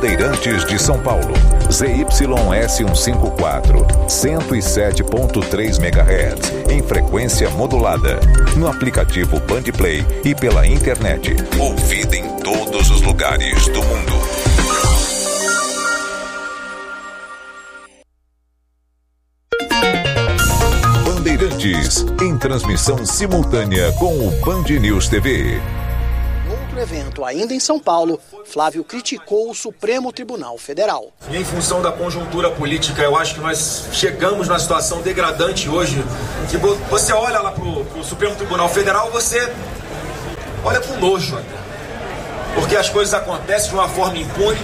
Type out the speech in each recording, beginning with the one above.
Bandeirantes de São Paulo, ZYS154, 107.3 MHz, em frequência modulada, no aplicativo Bandplay e pela internet, ouvida em todos os lugares do mundo. Bandeirantes, em transmissão simultânea com o Band News TV. No evento, ainda em São Paulo, Flávio criticou o Supremo Tribunal Federal. E em função da conjuntura política, eu acho que nós chegamos numa situação degradante hoje, que você olha lá pro Supremo Tribunal Federal, você olha com nojo, porque as coisas acontecem de uma forma impune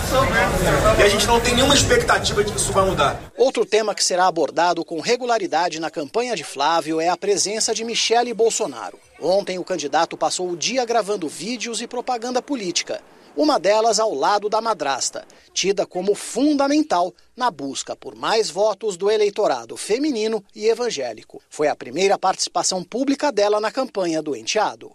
e a gente não tem nenhuma expectativa de que isso vai mudar. Outro tema que será abordado com regularidade na campanha de Flávio é a presença de Michele Bolsonaro. Ontem, o candidato passou o dia gravando vídeos e propaganda política. Uma delas ao lado da madrasta, tida como fundamental na busca por mais votos do eleitorado feminino e evangélico. Foi a primeira participação pública dela na campanha do enteado.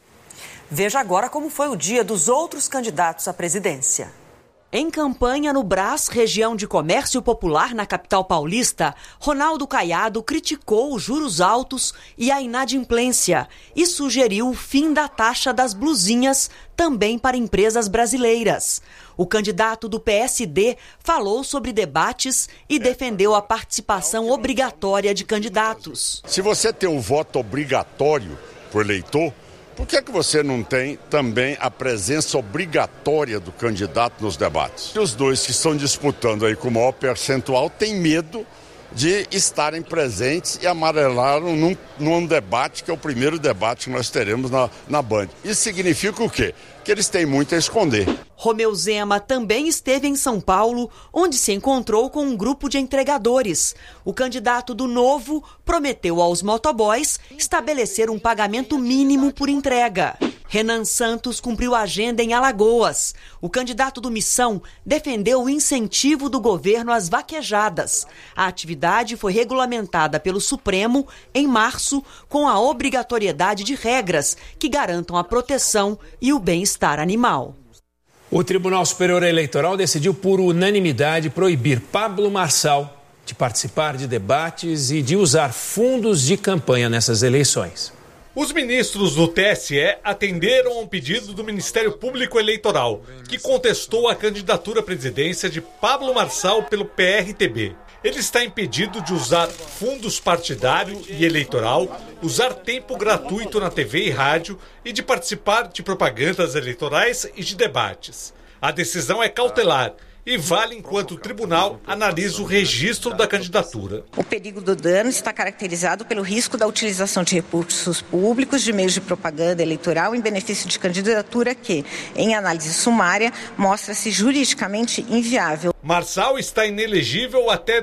Veja agora como foi o dia dos outros candidatos à presidência. Em campanha no Brás, região de comércio popular na capital paulista, Ronaldo Caiado criticou os juros altos e a inadimplência e sugeriu o fim da taxa das blusinhas também para empresas brasileiras. O candidato do PSD falou sobre debates e defendeu a participação obrigatória de candidatos. Se você tem um voto obrigatório por eleitor, por que você não tem também a presença obrigatória do candidato nos debates? Os dois que estão disputando aí com o maior percentual têm medo de estarem presentes e amarelaram num debate que é o primeiro debate que nós teremos na Band. Isso significa o quê? Que eles têm muito a esconder. Romeu Zema também esteve em São Paulo, onde se encontrou com um grupo de entregadores. O candidato do Novo prometeu aos motoboys estabelecer um pagamento mínimo por entrega. Renan Santos cumpriu a agenda em Alagoas. O candidato do Missão defendeu o incentivo do governo às vaquejadas. A atividade foi regulamentada pelo Supremo em março, com a obrigatoriedade de regras que garantam a proteção e o bem-estar animal. O Tribunal Superior Eleitoral decidiu por unanimidade proibir Pablo Marçal de participar de debates e de usar fundos de campanha nessas eleições. Os ministros do TSE atenderam a um pedido do Ministério Público Eleitoral, que contestou a candidatura à presidência de Pablo Marçal pelo PRTB. Ele está impedido de usar fundos partidário e eleitoral, usar tempo gratuito na TV e rádio e de participar de propagandas eleitorais e de debates. A decisão é cautelar e vale enquanto o tribunal analisa o registro da candidatura. O perigo do dano está caracterizado pelo risco da utilização de recursos públicos de meios de propaganda eleitoral em benefício de candidatura que, em análise sumária, mostra-se juridicamente inviável. Marçal está inelegível até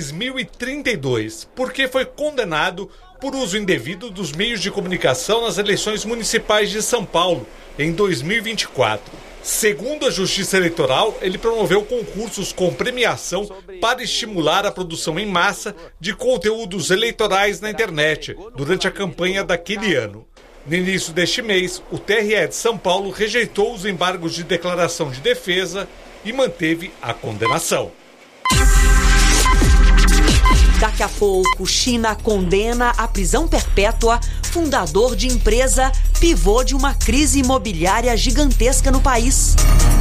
2032, porque foi condenado por uso indevido dos meios de comunicação nas eleições municipais de São Paulo, em 2024. Segundo a Justiça Eleitoral, ele promoveu concursos com premiação para estimular a produção em massa de conteúdos eleitorais na internet durante a campanha daquele ano. No início deste mês, o TRE de São Paulo rejeitou os embargos de declaração de defesa e manteve a condenação. Daqui a pouco, China condena à prisão perpétua fundador de empresa pivô de uma crise imobiliária gigantesca no país.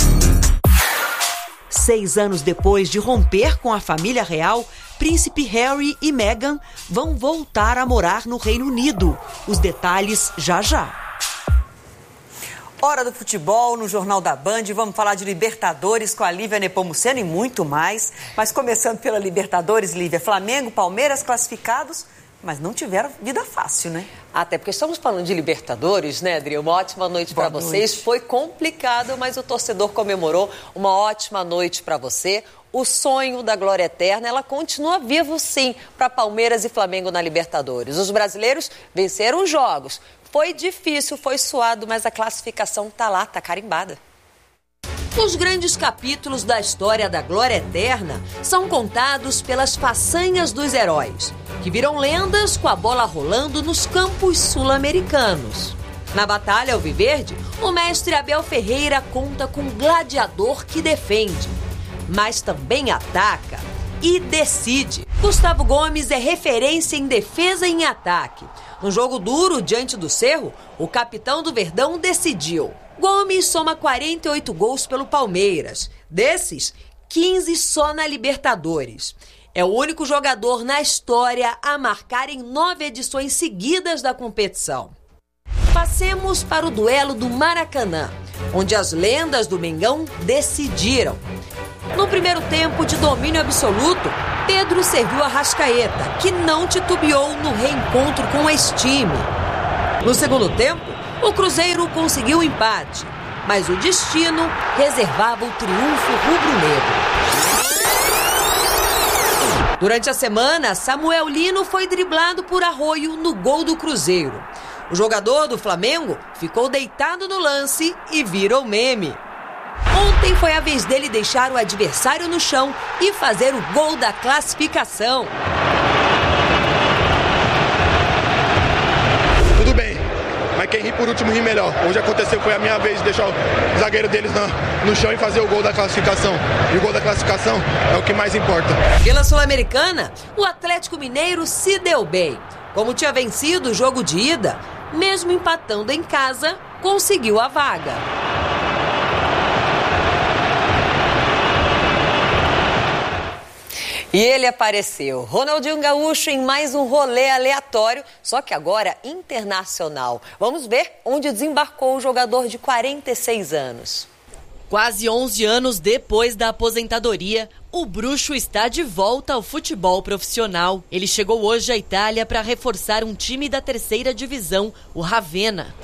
6 anos depois de romper com a família real, Príncipe Harry e Meghan vão voltar a morar no Reino Unido. Os detalhes já já. Hora do futebol no Jornal da Band. Vamos falar de Libertadores com a Lívia Nepomuceno e muito mais. Mas começando pela Libertadores, Lívia, Flamengo, Palmeiras classificados, mas não tiveram vida fácil, né? Até porque estamos falando de Libertadores, né, Adri? Uma ótima noite para vocês. Foi complicado, mas o torcedor comemorou. Uma ótima noite para você. O sonho da glória eterna, ela continua vivo, sim, para Palmeiras e Flamengo na Libertadores. Os brasileiros venceram os jogos. Foi difícil, foi suado, mas a classificação tá lá, tá carimbada. Os grandes capítulos da história da glória eterna são contados pelas façanhas dos heróis, que viram lendas com a bola rolando nos campos sul-americanos. Na batalha alviverde, o mestre Abel Ferreira conta com um gladiador que defende, mas também ataca e decide. Gustavo Gomes é referência em defesa e em ataque. No jogo duro diante do Cerro, o capitão do Verdão decidiu. Gomes soma 48 gols pelo Palmeiras. Desses, 15 só na Libertadores. É o único jogador na história a marcar em 9 edições seguidas da competição. Passemos para o duelo do Maracanã, onde as lendas do Mengão decidiram. No primeiro tempo de domínio absoluto, Pedro serviu a Arrascaeta, que não titubeou no reencontro com esse time. No segundo tempo, o Cruzeiro conseguiu o empate, mas o destino reservava o triunfo rubro-negro. Durante a semana, Samuel Lino foi driblado por Arroio no gol do Cruzeiro. O jogador do Flamengo ficou deitado no lance e virou meme. Ontem foi a vez dele deixar o adversário no chão e fazer o gol da classificação. Tudo bem, mas quem ri por último ri melhor. Hoje aconteceu, foi a minha vez de deixar o zagueiro deles no chão e fazer o gol da classificação. E o gol da classificação é o que mais importa. Pela Sul-Americana, o Atlético Mineiro se deu bem. Como tinha vencido o jogo de ida, mesmo empatando em casa, conseguiu a vaga. E ele apareceu, Ronaldinho Gaúcho, em mais um rolê aleatório, só que agora internacional. Vamos ver onde desembarcou o jogador de 46 anos. Quase 11 anos depois da aposentadoria, o bruxo está de volta ao futebol profissional. Ele chegou hoje à Itália para reforçar um time da terceira divisão, o Ravenna.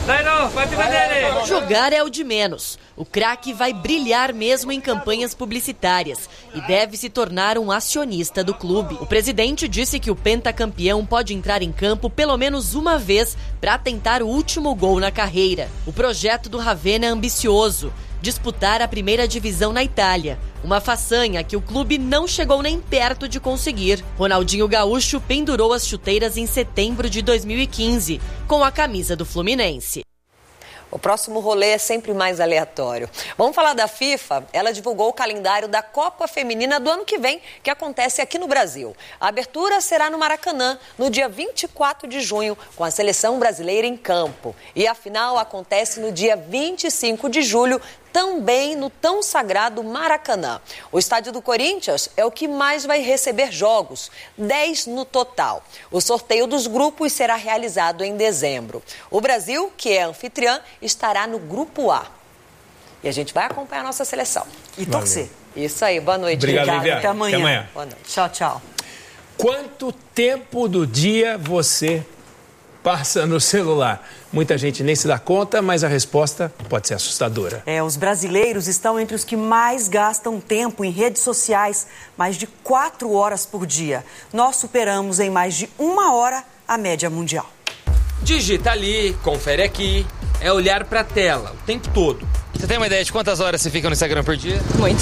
Jogar é o de menos. O craque vai brilhar mesmo em campanhas publicitárias e deve se tornar um acionista do clube. O presidente disse que o pentacampeão pode entrar em campo pelo menos uma vez para tentar o último gol na carreira. O projeto do Ravenna é ambicioso: disputar a primeira divisão na Itália, uma façanha que o clube não chegou nem perto de conseguir. Ronaldinho Gaúcho pendurou as chuteiras em setembro de 2015, com a camisa do Fluminense. O próximo rolê é sempre mais aleatório. Vamos falar da FIFA? Ela divulgou o calendário da Copa Feminina do ano que vem, que acontece aqui no Brasil. A abertura será no Maracanã, no dia 24 de junho, com a seleção brasileira em campo. E a final acontece no dia 25 de julho, também no tão sagrado Maracanã. O estádio do Corinthians é o que mais vai receber jogos, 10 no total. O sorteio dos grupos será realizado em dezembro. O Brasil, que é anfitriã, estará no grupo A. E a gente vai acompanhar a nossa seleção. E torcer. Isso aí, boa noite. Obrigado, Viviane. Até amanhã. Até amanhã. Boa noite. Tchau, tchau. Quanto tempo do dia você passa no celular? Muita gente nem se dá conta, mas a resposta pode ser assustadora. Os brasileiros estão entre os que mais gastam tempo em redes sociais, mais de 4 horas por dia. Nós superamos em mais de 1 hora a média mundial. Digita ali, confere aqui, é olhar pra tela o tempo todo. Você tem uma ideia de quantas horas você fica no Instagram por dia?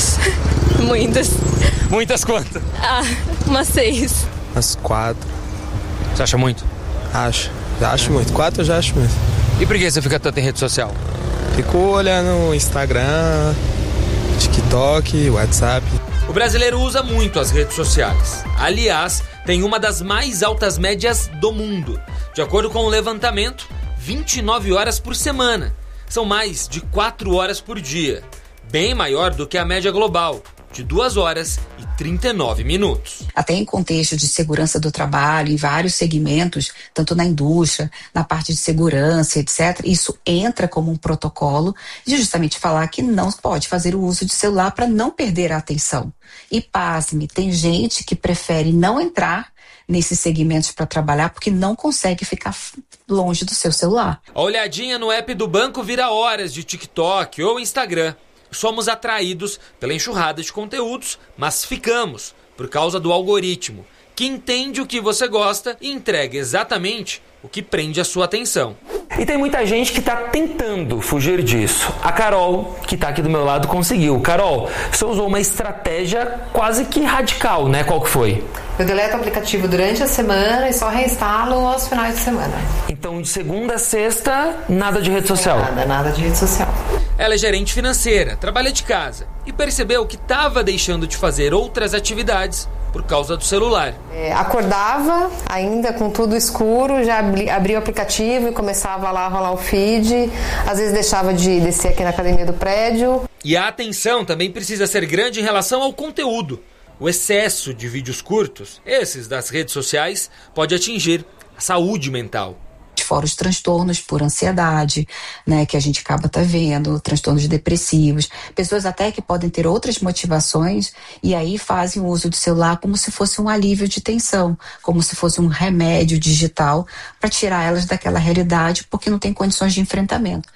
Muitas. Muitas quantas? Umas 6. Umas 4. Você acha muito? Acho muito. 4 eu já acho muito. E por que você fica tanto em rede social? Fico olhando Instagram, TikTok, WhatsApp. O brasileiro usa muito as redes sociais. Aliás, tem uma das mais altas médias do mundo. De acordo com o levantamento, 29 horas por semana. São mais de 4 horas por dia. Bem maior do que a média global, de 2 horas e 39 minutos. Até em contexto de segurança do trabalho, em vários segmentos, tanto na indústria, na parte de segurança, etc., isso entra como um protocolo de justamente falar que não pode fazer o uso de celular para não perder a atenção. E pasme, tem gente que prefere não entrar nesses segmentos para trabalhar porque não consegue ficar longe do seu celular. A olhadinha no app do banco vira horas de TikTok ou Instagram. Somos atraídos pela enxurrada de conteúdos, mas ficamos por causa do algoritmo, que entende o que você gosta e entrega exatamente o que prende a sua atenção. E tem muita gente que está tentando fugir disso. A Carol, que está aqui do meu lado, conseguiu. Carol, você usou uma estratégia quase que radical, né? Qual que foi? Eu deleto o aplicativo durante a semana e só reinstalo aos finais de semana. Então, de segunda a sexta, nada de rede social? Nada de rede social. Ela é gerente financeira, trabalha de casa e percebeu que estava deixando de fazer outras atividades por causa do celular. Acordava, ainda com tudo escuro, já abria o aplicativo e começava lá a rolar o feed. Às vezes deixava de descer aqui na academia do prédio. E a atenção também precisa ser grande em relação ao conteúdo. O excesso de vídeos curtos, esses das redes sociais, pode atingir a saúde mental. Fora os transtornos por ansiedade, né, que a gente acaba vendo, transtornos depressivos, pessoas até que podem ter outras motivações e aí fazem o uso do celular como se fosse um alívio de tensão, como se fosse um remédio digital para tirar elas daquela realidade porque não tem condições de enfrentamento.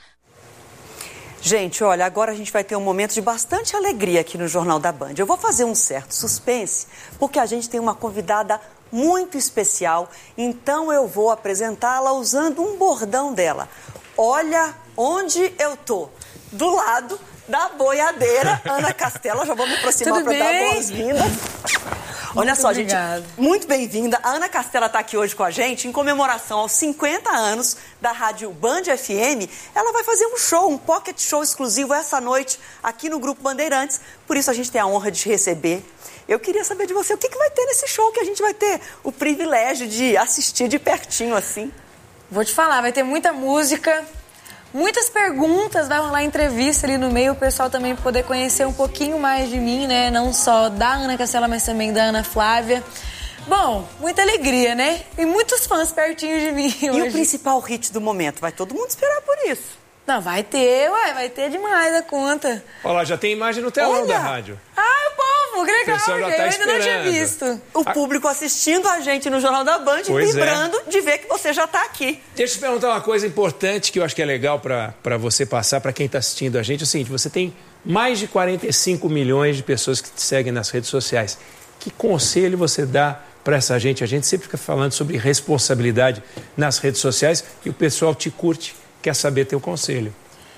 Gente, olha, agora a gente vai ter um momento de bastante alegria aqui no Jornal da Band. Eu vou fazer um certo suspense, porque a gente tem uma convidada muito especial, então eu vou apresentá-la usando um bordão dela. Olha onde eu tô, do lado da boiadeira Ana Castela. Já vou me aproximar para dar boas-vindas. Olha só, gente, muito bem-vinda. A Ana Castela está aqui hoje com a gente em comemoração aos 50 anos da Rádio Band FM. Ela vai fazer um show, um pocket show exclusivo essa noite aqui no Grupo Bandeirantes. Por isso a gente tem a honra de te receber. Eu queria saber de você, o que vai ter nesse show que a gente vai ter o privilégio de assistir de pertinho assim? Vou te falar, vai ter muita música, muitas perguntas, vai rolar entrevista ali no meio, o pessoal também poder conhecer um pouquinho mais de mim, né? Não só da Ana Castela, mas também da Ana Flávia. Bom, muita alegria, né? E muitos fãs pertinho de mim hoje. E o principal hit do momento? Vai todo mundo esperar por isso. Não, vai ter demais a conta. Olha lá, já tem imagem no telão da rádio. Ah, povo, que legal, já eu ainda não tinha visto. O público assistindo a gente no Jornal da Band, vibrando de ver que você já está aqui. Deixa eu te perguntar uma coisa importante que eu acho que é legal para você passar, para quem está assistindo a gente. É o seguinte, você tem mais de 45 milhões de pessoas que te seguem nas redes sociais. Que conselho você dá para essa gente? A gente sempre fica falando sobre responsabilidade nas redes sociais e o pessoal te curte. Quer saber teu conselho?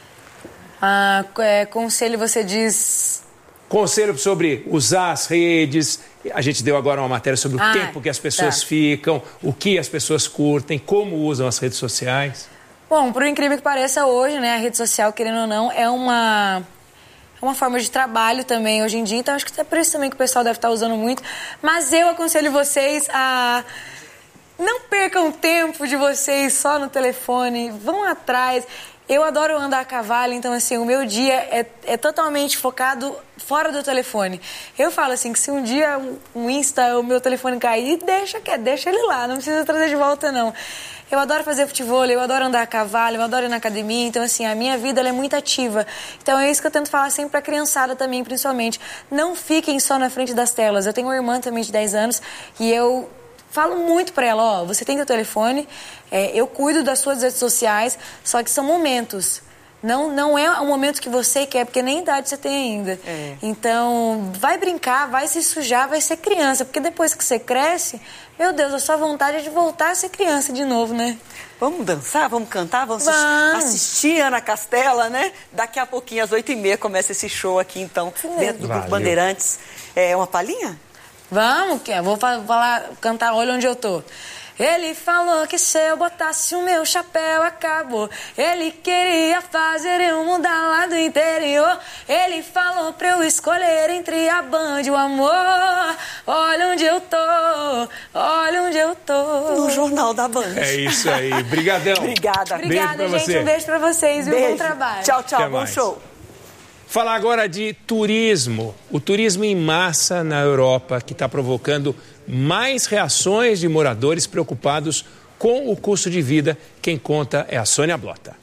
Conselho você diz... Conselho sobre usar as redes. A gente deu agora uma matéria sobre o tempo que as pessoas ficam, o que as pessoas curtem, como usam as redes sociais. Bom, por incrível que pareça hoje, né, a rede social, querendo ou não, é uma forma de trabalho também hoje em dia. Então acho que é por isso também que o pessoal deve estar usando muito. Mas eu aconselho vocês a... Não percam tempo de vocês só no telefone, vão atrás. Eu adoro andar a cavalo, então assim, o meu dia é totalmente focado fora do telefone. Eu falo assim, que se um dia um Insta, o meu telefone cair, deixa ele lá, não precisa trazer de volta não. Eu adoro fazer futebol, eu adoro andar a cavalo, eu adoro ir na academia, então assim, a minha vida ela é muito ativa. Então é isso que eu tento falar sempre pra criançada também, principalmente. Não fiquem só na frente das telas. Eu tenho uma irmã também de 10 anos e eu... Falo muito pra ela, você tem teu telefone, eu cuido das suas redes sociais, só que são momentos. Não é o momento que você quer, porque nem idade você tem ainda. Então, vai brincar, vai se sujar, vai ser criança, porque depois que você cresce, meu Deus, a sua vontade é de voltar a ser criança de novo, né? Vamos dançar, vamos cantar, vamos assistir Ana Castela, né? Daqui a pouquinho, às 8h30, começa esse show aqui, então, dentro do Grupo Bandeirantes. É uma palhinha? Vamos, vou cantar Olha Onde Eu Tô. Ele falou que se eu botasse o meu chapéu acabou. Ele queria fazer eu mudar lá do interior. Ele falou pra eu escolher entre a Band e o amor. Olha onde eu tô, olha onde eu tô. No Jornal da Band. É isso aí, brigadão. Obrigada, gente, você. Um beijo pra vocês, viu? Bom trabalho. Tchau, Até bom mais. Show. Falar agora de turismo. O turismo em massa na Europa, que está provocando mais reações de moradores preocupados com o custo de vida. Quem conta é a Sônia Blota.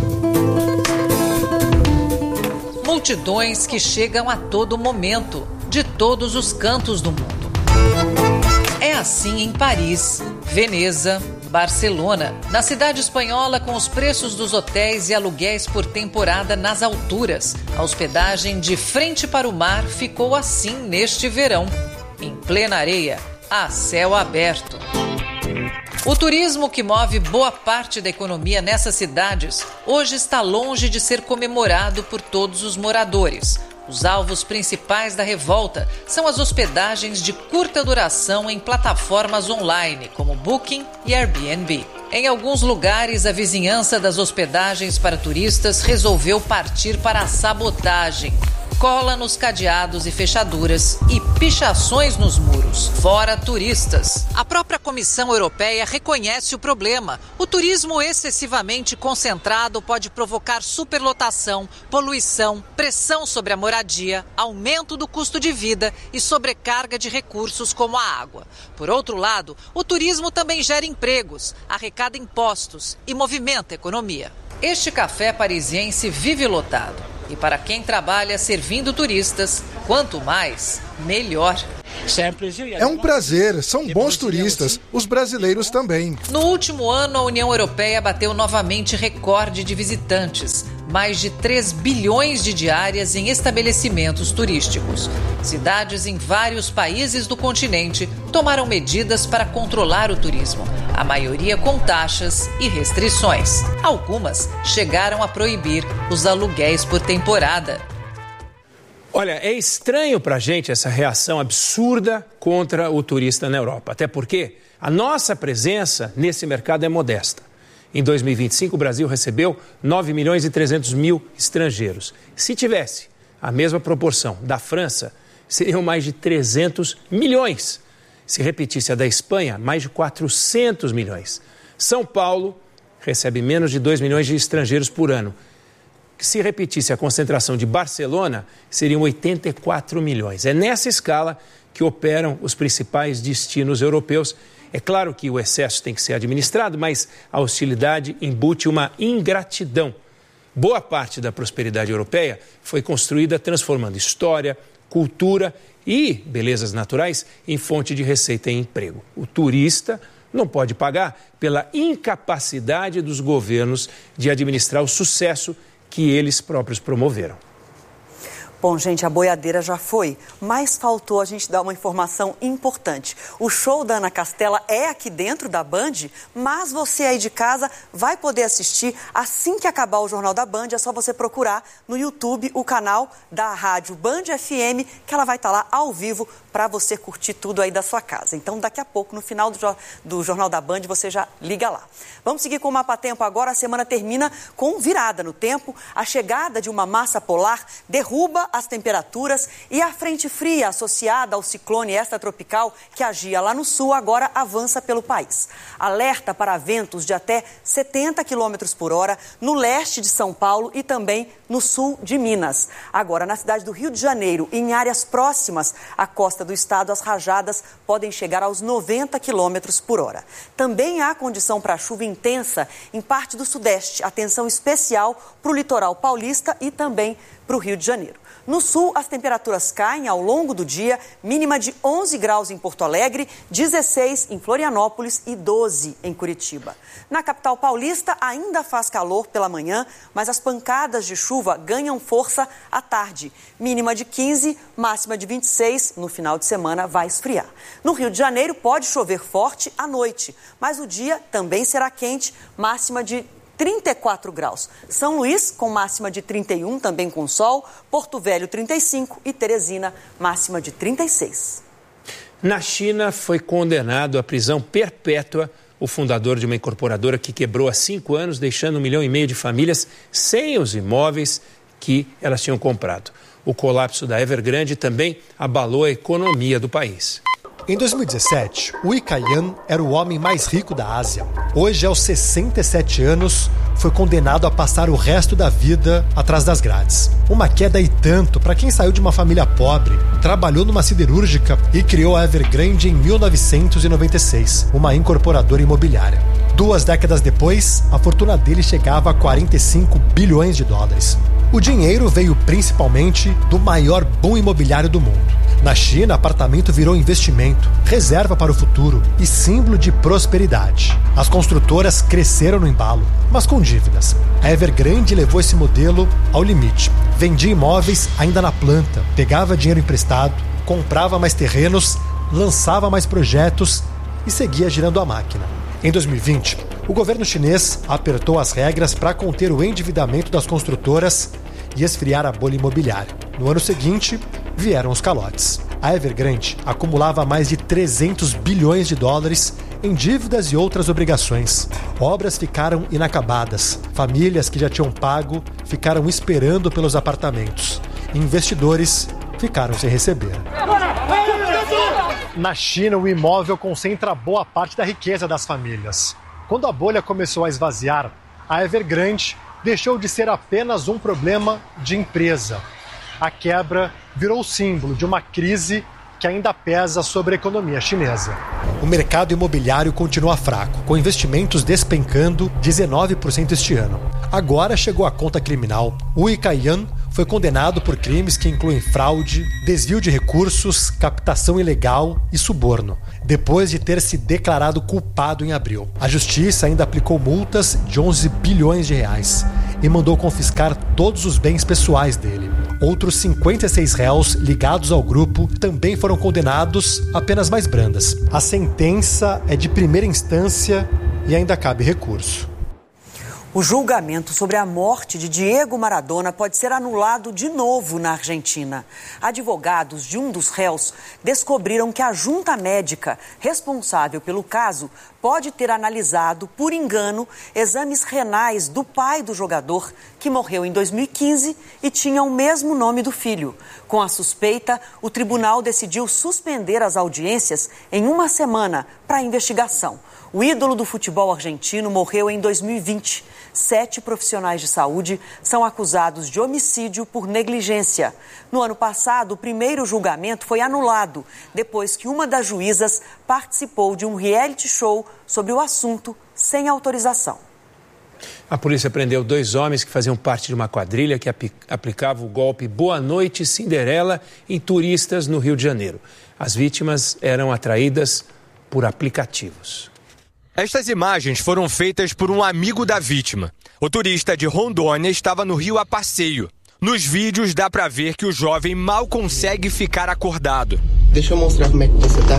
Multidões que chegam a todo momento, de todos os cantos do mundo. É assim em Paris, Veneza, Barcelona, na cidade espanhola, com os preços dos hotéis e aluguéis por temporada nas alturas. A hospedagem de frente para o mar ficou assim neste verão. Em plena areia, a céu aberto. O turismo, que move boa parte da economia nessas cidades, hoje está longe de ser comemorado por todos os moradores. Os alvos principais da revolta são as hospedagens de curta duração em plataformas online, como Booking e Airbnb. Em alguns lugares, a vizinhança das hospedagens para turistas resolveu partir para a sabotagem. Cola nos cadeados e fechaduras e pichações nos muros. Fora turistas. A própria Comissão Europeia reconhece o problema. O turismo excessivamente concentrado pode provocar superlotação, poluição, pressão sobre a moradia, aumento do custo de vida e sobrecarga de recursos como a água. Por outro lado, o turismo também gera empregos, arrecada impostos e movimenta a economia. Este café parisiense vive lotado. E para quem trabalha servindo turistas, quanto mais, melhor. É um prazer, são bons turistas, os brasileiros também. No último ano, a União Europeia bateu novamente recorde de visitantes. Mais de 3 bilhões de diárias em estabelecimentos turísticos. Cidades em vários países do continente tomaram medidas para controlar o turismo, a maioria com taxas e restrições. Algumas chegaram a proibir os aluguéis por temporada. Olha, é estranho pra gente essa reação absurda contra o turista na Europa, até porque a nossa presença nesse mercado é modesta. Em 2025, o Brasil recebeu 9 milhões e 300 mil estrangeiros. Se tivesse a mesma proporção da França, seriam mais de 300 milhões. Se repetisse a da Espanha, mais de 400 milhões. São Paulo recebe menos de 2 milhões de estrangeiros por ano. Se repetisse a concentração de Barcelona, seriam 84 milhões. É nessa escala que operam os principais destinos europeus. É claro que o excesso tem que ser administrado, mas a hostilidade embute uma ingratidão. Boa parte da prosperidade europeia foi construída transformando história, cultura e belezas naturais em fonte de receita e emprego. O turista não pode pagar pela incapacidade dos governos de administrar o sucesso que eles próprios promoveram. Bom, gente, a boiadeira já foi, mas faltou a gente dar uma informação importante. O show da Ana Castela é aqui dentro da Band, mas você aí de casa vai poder assistir assim que acabar o Jornal da Band. É só você procurar no YouTube o canal da rádio Band FM, que ela vai estar lá ao vivo para você curtir tudo aí da sua casa. Então, daqui a pouco, no final do Jornal da Band, você já liga lá. Vamos seguir com o Mapa Tempo agora. A semana termina com virada no tempo. A chegada de uma massa polar derruba as temperaturas e a frente fria associada ao ciclone extratropical que agia lá no sul agora avança pelo país. Alerta para ventos de até 70 km por hora no leste de São Paulo e também no sul de Minas. Agora, na cidade do Rio de Janeiro e em áreas próximas à costa do estado, as rajadas podem chegar aos 90 km por hora. Também há condição para chuva intensa em parte do sudeste. Atenção especial para o litoral paulista e também para o Rio de Janeiro. No sul, as temperaturas caem ao longo do dia, mínima de 11 graus em Porto Alegre, 16 em Florianópolis e 12 em Curitiba. Na capital paulista, ainda faz calor pela manhã, mas as pancadas de chuva ganham força à tarde. Mínima de 15, máxima de 26, no final de semana vai esfriar. No Rio de Janeiro, pode chover forte à noite, mas o dia também será quente, máxima de 34 graus. São Luís, com máxima de 31, também com sol. Porto Velho, 35 e Teresina, máxima de 36. Na China, foi condenado à prisão perpétua o fundador de uma incorporadora que quebrou há 5 anos, deixando 1,5 milhão de famílias sem os imóveis que elas tinham comprado. O colapso da Evergrande também abalou a economia do país. Em 2017, Ui Kaiyan era o homem mais rico da Ásia. Hoje, aos 67 anos, foi condenado a passar o resto da vida atrás das grades. Uma queda e tanto para quem saiu de uma família pobre, trabalhou numa siderúrgica e criou a Evergrande em 1996, uma incorporadora imobiliária. 2 décadas depois, a fortuna dele chegava a 45 bilhões de dólares. O dinheiro veio principalmente do maior boom imobiliário do mundo. Na China, apartamento virou investimento, reserva para o futuro e símbolo de prosperidade. As construtoras cresceram no embalo, mas com dívidas. A Evergrande levou esse modelo ao limite. Vendia imóveis ainda na planta, pegava dinheiro emprestado, comprava mais terrenos, lançava mais projetos e seguia girando a máquina. Em 2020, o governo chinês apertou as regras para conter o endividamento das construtoras e esfriar a bolha imobiliária. No ano seguinte, vieram os calotes. A Evergrande acumulava mais de 300 bilhões de dólares em dívidas e outras obrigações. Obras ficaram inacabadas. Famílias que já tinham pago ficaram esperando pelos apartamentos. Investidores ficaram sem receber. Na China, o imóvel concentra boa parte da riqueza das famílias. Quando a bolha começou a esvaziar, a Evergrande deixou de ser apenas um problema de empresa. A quebra virou símbolo de uma crise que ainda pesa sobre a economia chinesa. O mercado imobiliário continua fraco, com investimentos despencando 19% este ano. Agora chegou a conta criminal. Wu Kaiyan foi condenado por crimes que incluem fraude, desvio de recursos, captação ilegal e suborno, depois de ter se declarado culpado em abril. A justiça ainda aplicou multas de 11 bilhões de reais e mandou confiscar todos os bens pessoais dele. Outros 56 réus ligados ao grupo também foram condenados a penas mais brandas. A sentença é de primeira instância e ainda cabe recurso. O julgamento sobre a morte de Diego Maradona pode ser anulado de novo na Argentina. Advogados de um dos réus descobriram que a junta médica responsável pelo caso pode ter analisado, por engano, exames renais do pai do jogador, que morreu em 2015 e tinha o mesmo nome do filho. Com a suspeita, o tribunal decidiu suspender as audiências em uma semana para a investigação. O ídolo do futebol argentino morreu em 2020. 7 profissionais de saúde são acusados de homicídio por negligência. No ano passado, o primeiro julgamento foi anulado, depois que uma das juízas participou de um reality show sobre o assunto sem autorização. A polícia prendeu 2 homens que faziam parte de uma quadrilha que aplicava o golpe Boa Noite Cinderela em turistas no Rio de Janeiro. As vítimas eram atraídas por aplicativos. Estas imagens foram feitas por um amigo da vítima. O turista de Rondônia estava no Rio a passeio. Nos vídeos dá pra ver que o jovem mal consegue ficar acordado. Deixa eu mostrar como é que você tá.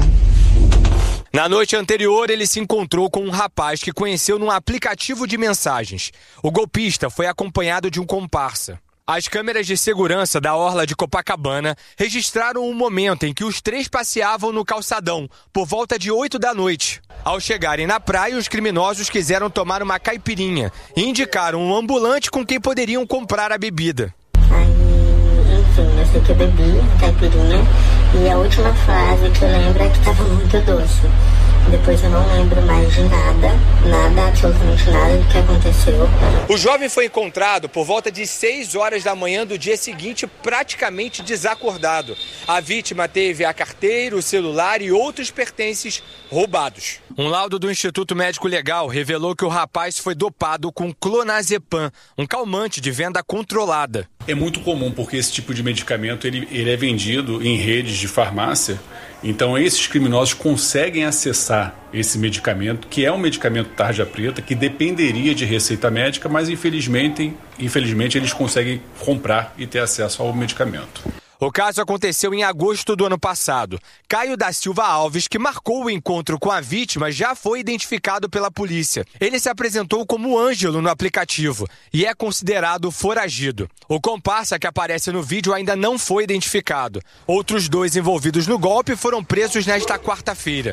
Na noite anterior, ele se encontrou com um rapaz que conheceu num aplicativo de mensagens. O golpista foi acompanhado de um comparsa. As câmeras de segurança da orla de Copacabana registraram um momento em que os 3 passeavam no calçadão, por volta de 8 da noite. Ao chegarem na praia, os criminosos quiseram tomar uma caipirinha e indicaram um ambulante com quem poderiam comprar a bebida. Aí, enfim, eu sei que eu bebi caipirinha e a última frase que eu lembro é que estava muito doce. Depois eu não lembro mais de nada, absolutamente nada do que aconteceu. O jovem foi encontrado por volta de 6 horas da manhã do dia seguinte, praticamente desacordado. A vítima teve a carteira, o celular e outros pertences roubados. Um laudo do Instituto Médico Legal revelou que o rapaz foi dopado com clonazepam, um calmante de venda controlada. É muito comum porque esse tipo de medicamento ele é vendido em redes de farmácia. Então esses criminosos conseguem acessar esse medicamento, que é um medicamento tarja preta, que dependeria de receita médica, mas infelizmente eles conseguem comprar e ter acesso ao medicamento. O caso aconteceu em agosto do ano passado. Caio da Silva Alves, que marcou o encontro com a vítima, já foi identificado pela polícia. Ele se apresentou como Ângelo no aplicativo e é considerado foragido. O comparsa que aparece no vídeo ainda não foi identificado. Outros 2 envolvidos no golpe foram presos nesta quarta-feira.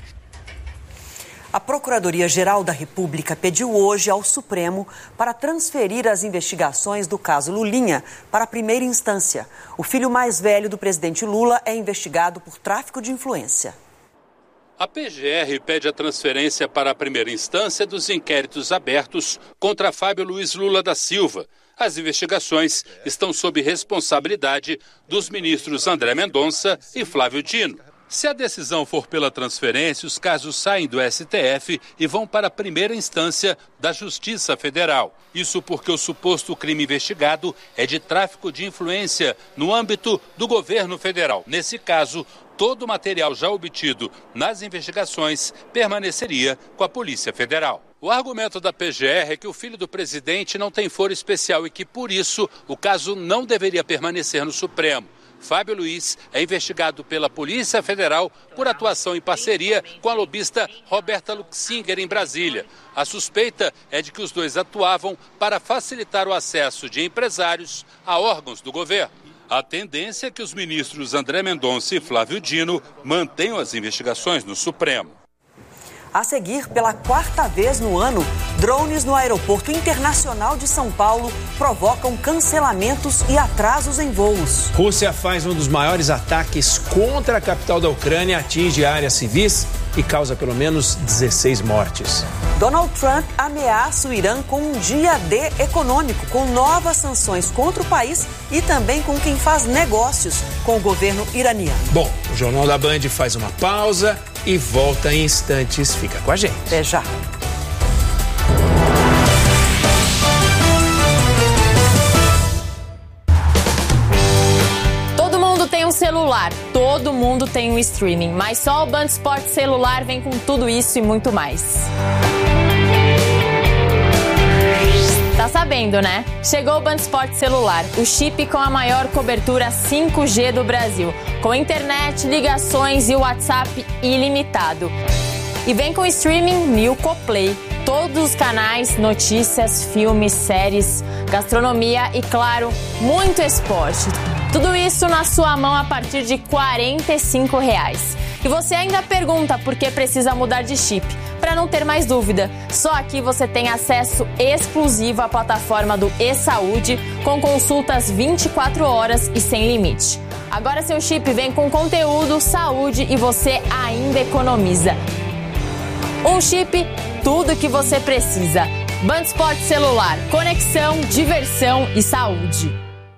A Procuradoria-Geral da República pediu hoje ao Supremo para transferir as investigações do caso Lulinha para a primeira instância. O filho mais velho do presidente Lula é investigado por tráfico de influência. A PGR pede a transferência para a primeira instância dos inquéritos abertos contra Fábio Luiz Lula da Silva. As investigações estão sob responsabilidade dos ministros André Mendonça e Flávio Dino. Se a decisão for pela transferência, os casos saem do STF e vão para a primeira instância da Justiça Federal. Isso porque o suposto crime investigado é de tráfico de influência no âmbito do governo federal. Nesse caso, todo o material já obtido nas investigações permaneceria com a Polícia Federal. O argumento da PGR é que o filho do presidente não tem foro especial e que, por isso, o caso não deveria permanecer no Supremo. Fábio Luiz é investigado pela Polícia Federal por atuação em parceria com a lobista Roberta Luxinger em Brasília. A suspeita é de que os dois atuavam para facilitar o acesso de empresários a órgãos do governo. A tendência é que os ministros André Mendonça e Flávio Dino mantenham as investigações no Supremo. A seguir, pela quarta vez no ano, drones no Aeroporto Internacional de São Paulo provocam cancelamentos e atrasos em voos. Rússia faz um dos maiores ataques contra a capital da Ucrânia, atinge áreas civis e causa pelo menos 16 mortes. Donald Trump ameaça o Irã com um dia D econômico, com novas sanções contra o país e também com quem faz negócios com o governo iraniano. Bom, o Jornal da Band faz uma pausa e volta em instantes. Fica com a gente. Até já. Todo mundo tem um celular, todo mundo tem um streaming, mas só o Band Esportes Celular vem com tudo isso e muito mais. Tá sabendo, né? Chegou o Band Esportes Celular, o chip com a maior cobertura 5G do Brasil, com internet, ligações e WhatsApp ilimitado. E vem com streaming Milko Play, todos os canais, notícias, filmes, séries, gastronomia e, claro, muito esporte. Tudo isso na sua mão a partir de R$ 45. E você ainda pergunta por que precisa mudar de chip. Para não ter mais dúvida, só aqui você tem acesso exclusivo à plataforma do eSaúde, com consultas 24 horas e sem limite. Agora seu chip vem com conteúdo, saúde e você ainda economiza. Um chip, tudo que você precisa. Band Esportes Celular, conexão, diversão e saúde.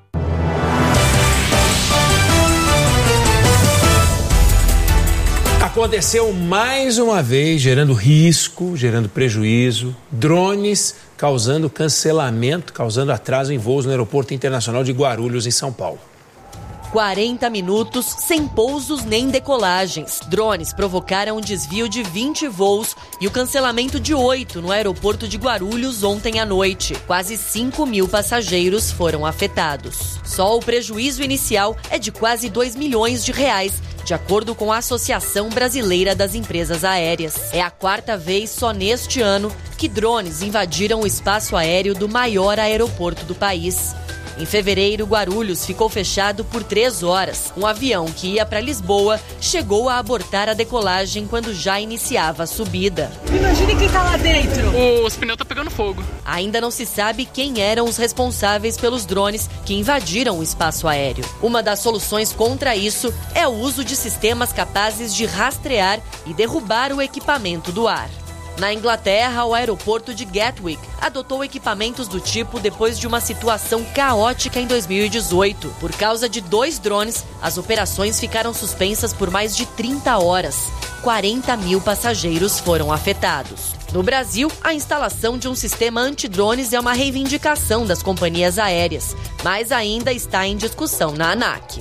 Aconteceu mais uma vez, gerando risco, gerando prejuízo, drones causando cancelamento, causando atraso em voos no Aeroporto Internacional de Guarulhos, em São Paulo. 40 minutos sem pousos nem decolagens. Drones provocaram um desvio de 20 voos e o cancelamento de 8 no aeroporto de Guarulhos ontem à noite. Quase 5 mil passageiros foram afetados. Só o prejuízo inicial é de quase R$2 milhões, de acordo com a Associação Brasileira das Empresas Aéreas. É a quarta vez só neste ano que drones invadiram o espaço aéreo do maior aeroporto do país. Em fevereiro, Guarulhos ficou fechado por 3 horas. Um avião que ia para Lisboa chegou a abortar a decolagem quando já iniciava a subida. Imagine quem tá lá dentro. Os pneus estão pegando fogo. Ainda não se sabe quem eram os responsáveis pelos drones que invadiram o espaço aéreo. Uma das soluções contra isso é o uso de sistemas capazes de rastrear e derrubar o equipamento do ar. Na Inglaterra, o aeroporto de Gatwick adotou equipamentos do tipo depois de uma situação caótica em 2018. Por causa de 2 drones, as operações ficaram suspensas por mais de 30 horas. 40 mil passageiros foram afetados. No Brasil, a instalação de um sistema antidrones é uma reivindicação das companhias aéreas, mas ainda está em discussão na ANAC.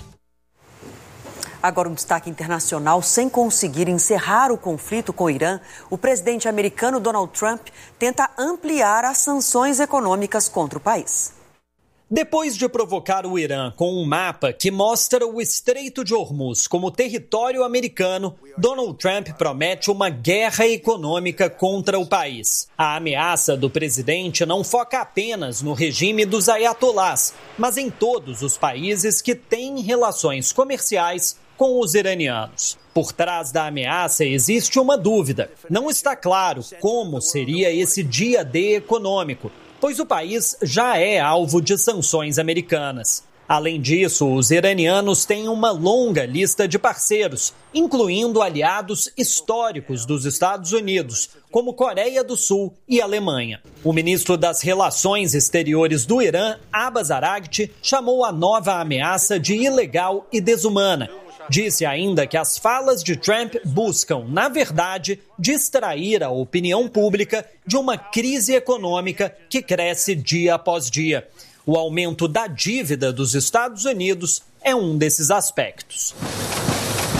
Agora um destaque internacional. Sem conseguir encerrar o conflito com o Irã, o presidente americano Donald Trump tenta ampliar as sanções econômicas contra o país. Depois de provocar o Irã com um mapa que mostra o Estreito de Hormuz como território americano, Donald Trump promete uma guerra econômica contra o país. A ameaça do presidente não foca apenas no regime dos ayatolás, mas em todos os países que têm relações comerciais com os iranianos. Por trás da ameaça existe uma dúvida. Não está claro como seria esse dia D econômico, pois o país já é alvo de sanções americanas. Além disso, os iranianos têm uma longa lista de parceiros, incluindo aliados históricos dos Estados Unidos, como Coreia do Sul e Alemanha. O ministro das Relações Exteriores do Irã, Abbas Araghchi, chamou a nova ameaça de ilegal e desumana. Disse ainda que as falas de Trump buscam, na verdade, distrair a opinião pública de uma crise econômica que cresce dia após dia. O aumento da dívida dos Estados Unidos é um desses aspectos.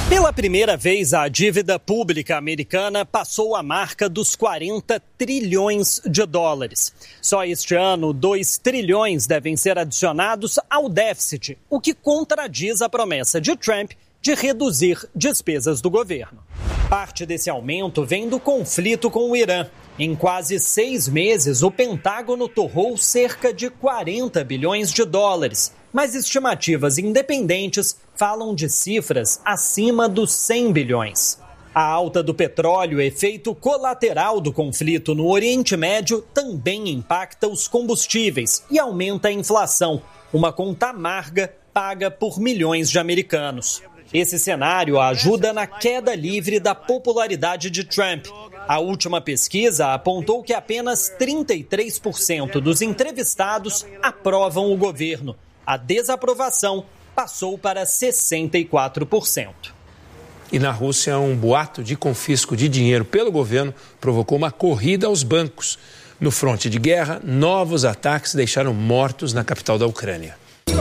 Pela primeira vez, a dívida pública americana passou a marca dos 40 trilhões de dólares. Só este ano, 2 trilhões devem ser adicionados ao déficit, o que contradiz a promessa de Trump de reduzir despesas do governo. Parte desse aumento vem do conflito com o Irã. Em quase 6 meses, o Pentágono torrou cerca de 40 bilhões de dólares. Mas estimativas independentes falam de cifras acima dos 100 bilhões. A alta do petróleo, efeito colateral do conflito no Oriente Médio, também impacta os combustíveis e aumenta a inflação, uma conta amarga paga por milhões de americanos. Esse cenário ajuda na queda livre da popularidade de Trump. A última pesquisa apontou que apenas 33% dos entrevistados aprovam o governo. A desaprovação passou para 64%. E na Rússia, um boato de confisco de dinheiro pelo governo provocou uma corrida aos bancos. No fronte de guerra, novos ataques deixaram mortos na capital da Ucrânia.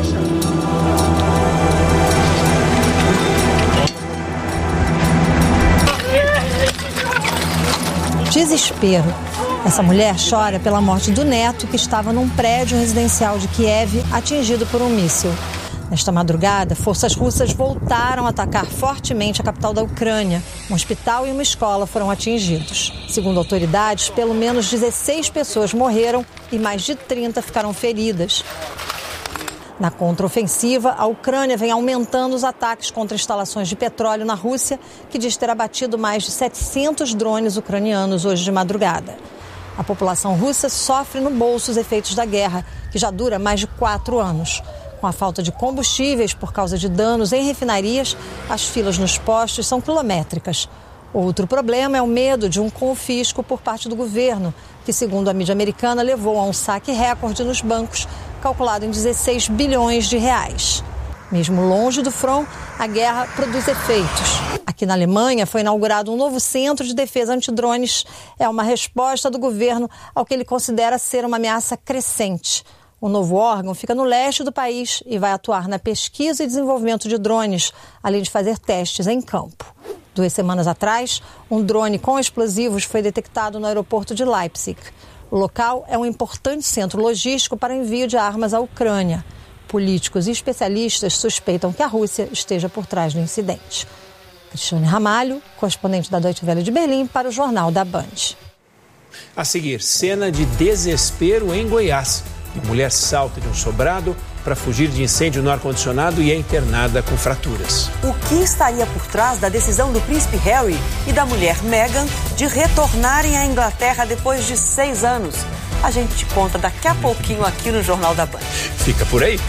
Desespero. Essa mulher chora pela morte do neto que estava num prédio residencial de Kiev atingido por um míssil. Nesta madrugada, forças russas voltaram a atacar fortemente a capital da Ucrânia. Um hospital e uma escola foram atingidos. Segundo autoridades, pelo menos 16 pessoas morreram e mais de 30 ficaram feridas. Na contraofensiva, a Ucrânia vem aumentando os ataques contra instalações de petróleo na Rússia, que diz ter abatido mais de 700 drones ucranianos hoje de madrugada. A população russa sofre no bolso os efeitos da guerra, que já dura mais de 4 anos. Com a falta de combustíveis por causa de danos em refinarias, as filas nos postos são quilométricas. Outro problema é o medo de um confisco por parte do governo, que, segundo a mídia americana, levou a um saque recorde nos bancos, calculado em 16 bilhões de reais. Mesmo longe do front, a guerra produz efeitos. Aqui na Alemanha foi inaugurado um novo centro de defesa antidrones. É uma resposta do governo ao que ele considera ser uma ameaça crescente. O novo órgão fica no leste do país e vai atuar na pesquisa e desenvolvimento de drones, além de fazer testes em campo. 2 semanas atrás, um drone com explosivos foi detectado no aeroporto de Leipzig. O local é um importante centro logístico para envio de armas à Ucrânia. Políticos e especialistas suspeitam que a Rússia esteja por trás do incidente. Cristiane Ramalho, correspondente da Deutsche Welle de Berlim, para o Jornal da Band. A seguir, cena de desespero em Goiás. Uma mulher salta de um sobrado para fugir de incêndio no ar-condicionado e é internada com fraturas. O que estaria por trás da decisão do príncipe Harry e da mulher Meghan de retornarem à Inglaterra depois de 6 anos? A gente te conta daqui a pouquinho aqui no Jornal da Band. Fica por aí.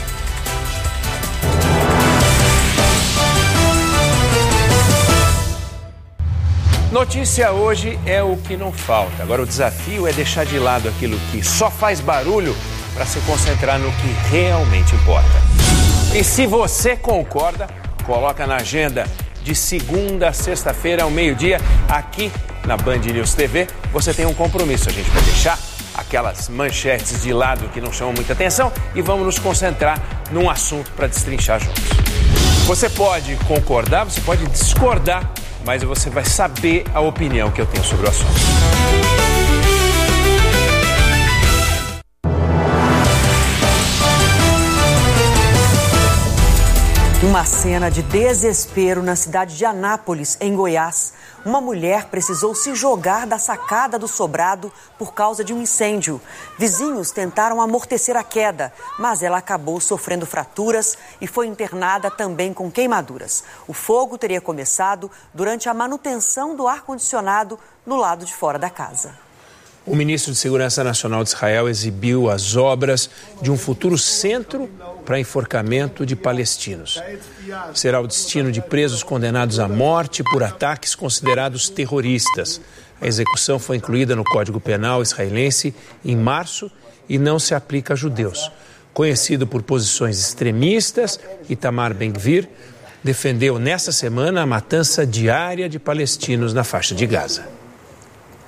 Notícia hoje é o que não falta. Agora o desafio é deixar de lado aquilo que só faz barulho para se concentrar no que realmente importa. E se você concorda, coloca na agenda de segunda a sexta-feira ao meio-dia, aqui na Band News TV, você tem um compromisso. A gente vai deixar aquelas manchetes de lado que não chamam muita atenção e vamos nos concentrar num assunto para destrinchar juntos. Você pode concordar, você pode discordar, mas você vai saber a opinião que eu tenho sobre o assunto. Uma cena de desespero na cidade de Anápolis, em Goiás. Uma mulher precisou se jogar da sacada do sobrado por causa de um incêndio. Vizinhos tentaram amortecer a queda, mas ela acabou sofrendo fraturas e foi internada também com queimaduras. O fogo teria começado durante a manutenção do ar-condicionado no lado de fora da casa. O ministro de Segurança Nacional de Israel exibiu as obras de um futuro centro para enforcamento de palestinos. Será o destino de presos condenados à morte por ataques considerados terroristas. A execução foi incluída no Código Penal israelense em março e não se aplica a judeus. Conhecido por posições extremistas, Itamar Ben-Gvir defendeu nesta semana a matança diária de palestinos na faixa de Gaza.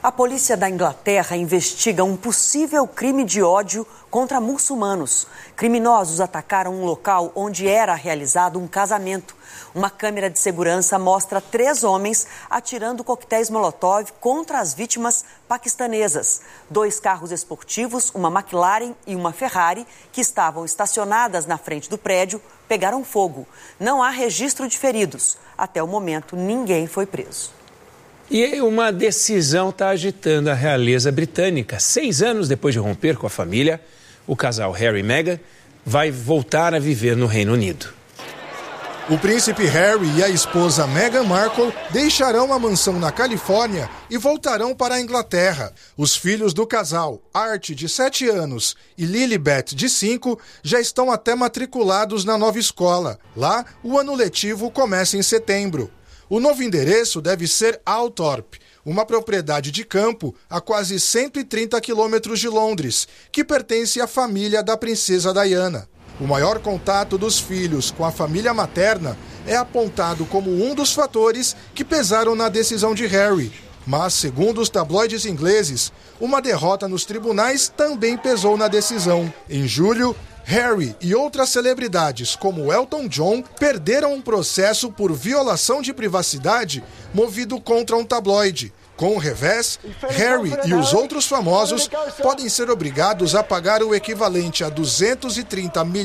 A polícia da Inglaterra investiga um possível crime de ódio contra muçulmanos. Criminosos atacaram um local onde era realizado um casamento. Uma câmera de segurança mostra 3 homens atirando coquetéis Molotov contra as vítimas paquistanesas. 2 carros esportivos, uma McLaren e uma Ferrari, que estavam estacionadas na frente do prédio, pegaram fogo. Não há registro de feridos. Até o momento, ninguém foi preso. E uma decisão está agitando a realeza britânica. 6 anos depois de romper com a família, o casal Harry e Meghan vai voltar a viver no Reino Unido. O príncipe Harry e a esposa Meghan Markle deixarão a mansão na Califórnia e voltarão para a Inglaterra. Os filhos do casal, Art, de 7 anos, e Lilibet, de 5, já estão até matriculados na nova escola. Lá, o ano letivo começa em setembro. O novo endereço deve ser Althorp, uma propriedade de campo a quase 130 quilômetros de Londres, que pertence à família da princesa Diana. O maior contato dos filhos com a família materna é apontado como um dos fatores que pesaram na decisão de Harry. Mas, segundo os tabloides ingleses, uma derrota nos tribunais também pesou na decisão. Em julho, Harry e outras celebridades, como Elton John, perderam um processo por violação de privacidade movido contra um tabloide. Com o revés, Harry e os outros famosos podem ser obrigados a pagar o equivalente a 230 milhões